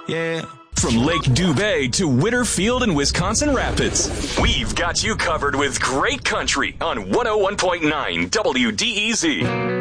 Yeah. From Lake Dubay to Whitterfield and Wisconsin Rapids, we've got you covered with great country on 101.9 WDEZ.